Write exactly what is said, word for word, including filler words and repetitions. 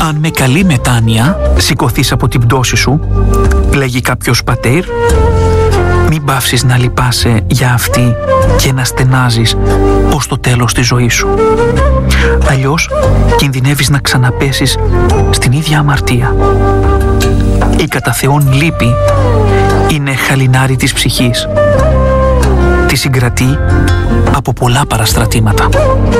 «Αν με καλή μετάνοια σηκωθείς από την πτώση σου», λέγει κάποιος πατέρ, «μην πάυσεις να λυπάσαι για αυτή και να στενάζεις ως το τέλος της ζωής σου. Αλλιώς κινδυνεύεις να ξαναπέσεις στην ίδια αμαρτία. Η κατά Θεόν λύπη είναι χαλινάρι της ψυχής. Τη συγκρατεί από πολλά παραστρατήματα».